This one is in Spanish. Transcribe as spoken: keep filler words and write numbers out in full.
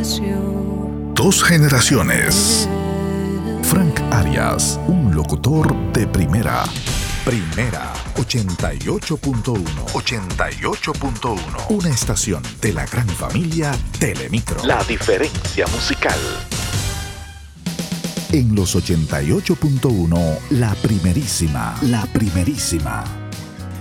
Dos generaciones. Frank Arias, un locutor de primera. Primera ochenta y ocho punto uno. ochenta y ocho punto uno. Una estación de la gran familia Telemicro. La diferencia musical. En los ochenta y ocho punto uno, la primerísima. La primerísima.